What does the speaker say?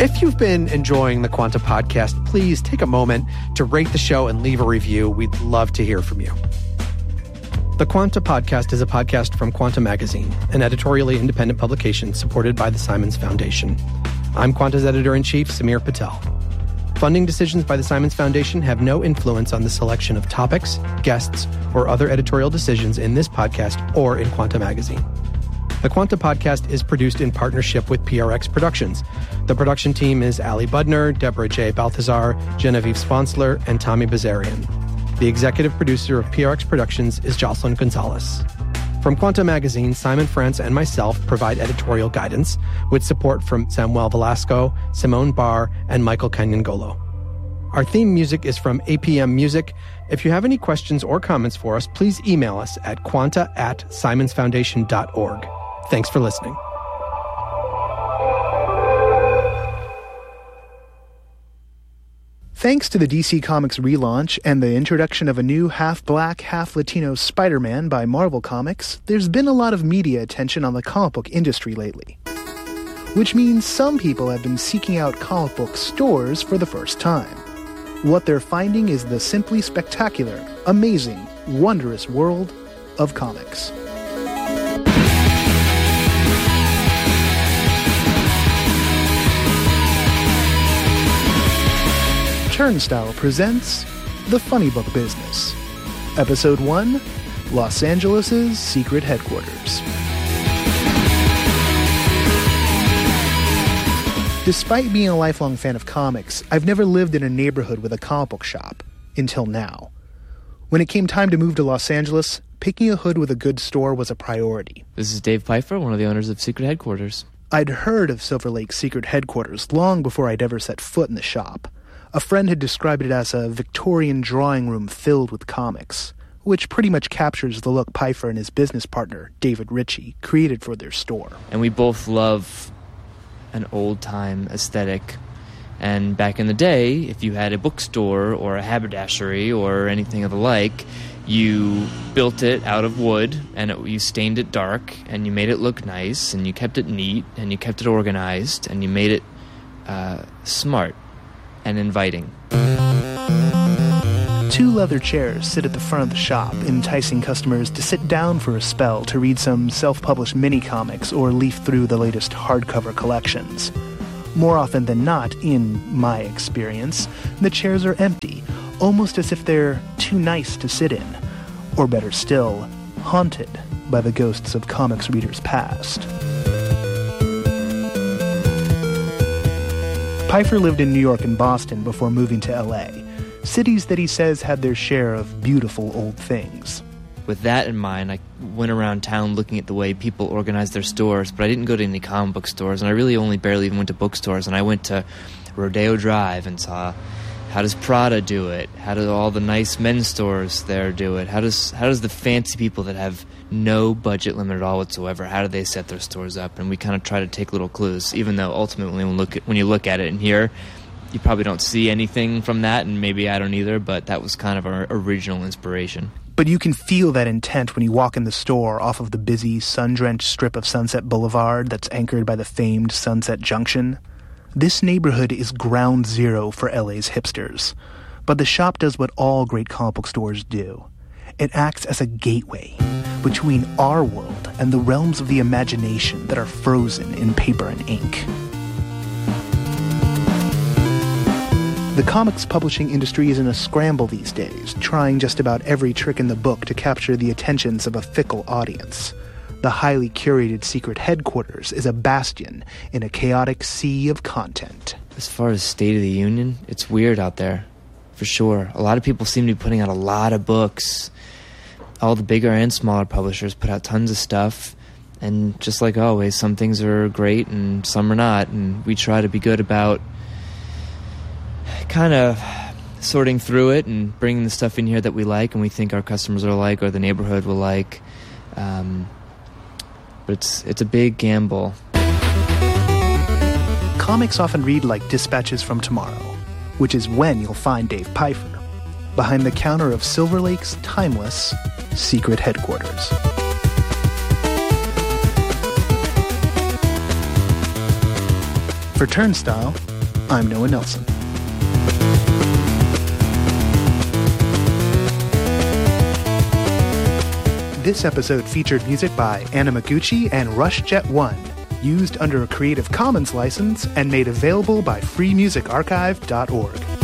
If you've been enjoying the Quanta podcast, please take a moment to rate the show and leave a review. We'd love to hear from you. The Quanta Podcast is a podcast from Quanta Magazine, an editorially independent publication supported by the Simons Foundation. I'm Quanta's editor-in-chief, Samir Patel. Funding decisions by the Simons Foundation have no influence on the selection of topics, guests, or other editorial decisions in this podcast or in Quanta Magazine. The Quanta Podcast is produced in partnership with PRX Productions. The production team is Ali Budner, Deborah J. Balthazar, Genevieve Sponsler, and Tommy Bazarian. The executive producer of PRX Productions is Jocelyn Gonzalez. From Quanta Magazine, Simon France and myself provide editorial guidance with support from Samuel Velasco, Simone Barr, and Michael Canyangolo. Our theme music is from APM Music. If you have any questions or comments for us, please email us at quanta@simonsfoundation.org. Thanks for listening. Thanks to the DC Comics relaunch and the introduction of a new half-black, half-Latino Spider-Man by Marvel Comics, there's been a lot of media attention on the comic book industry lately. Which means some people have been seeking out comic book stores for the first time. What they're finding is the simply spectacular, amazing, wondrous world of comics. Turnstile presents The Funny Book Business. Episode 1, Los Angeles' Secret Headquarters. Despite being a lifelong fan of comics, I've never lived in a neighborhood with a comic book shop, until now. When it came time to move to Los Angeles, picking a hood with a good store was a priority. This is Dave Pfeiffer, one of the owners of Secret Headquarters. I'd heard of Silver Lake's Secret Headquarters long before I'd ever set foot in the shop. A friend had described it as a Victorian drawing room filled with comics, which pretty much captures the look Pfeiffer and his business partner, David Ritchie, created for their store. And we both love an old-time aesthetic. And back in the day, if you had a bookstore or a haberdashery or anything of the like, you built it out of wood, and you stained it dark, and you made it look nice, and you kept it neat, and you kept it organized, and you made it smart and inviting. 2 leather chairs sit at the front of the shop, enticing customers to sit down for a spell to read some self-published mini-comics or leaf through the latest hardcover collections. More often than not, in my experience, the chairs are empty, almost as if they're too nice to sit in. Or better still, haunted by the ghosts of comics readers past. Pfeiffer lived in New York and Boston before moving to LA, cities that he says had their share of beautiful old things. With that in mind, I went around town looking at the way people organize their stores, but I didn't go to any comic book stores, and I really only barely even went to bookstores, and I went to Rodeo Drive and saw, how does Prada do it? How do all the nice men's stores there do it? How does the fancy people that have no budget limit at all whatsoever, how do they set their stores up? And we kind of try to take little clues, even though ultimately when you look at it in here, you probably don't see anything from that, and maybe I don't either, but that was kind of our original inspiration. But you can feel that intent when you walk in the store off of the busy, sun-drenched strip of Sunset Boulevard that's anchored by the famed Sunset Junction. This neighborhood is ground zero for LA's hipsters. But the shop does what all great comic book stores do. It acts as a gateway between our world and the realms of the imagination that are frozen in paper and ink. The comics publishing industry is in a scramble these days, trying just about every trick in the book to capture the attentions of a fickle audience. The highly curated Secret Headquarters is a bastion in a chaotic sea of content. As far as State of the Union, it's weird out there, for sure. A lot of people seem to be putting out a lot of books. All the bigger and smaller publishers put out tons of stuff. And just like always, some things are great and some are not. And we try to be good about kind of sorting through it and bringing the stuff in here that we like and we think our customers will like or the neighborhood will like. But it's a big gamble. Comics often read like dispatches from tomorrow, which is when you'll find Dave Pfeiffer, behind the counter of Silver Lake's timeless Secret Headquarters. For Turnstile, I'm Noah Nelson. This episode featured music by Anamaguchi and RushJet 1, used under a Creative Commons license and made available by freemusicarchive.org.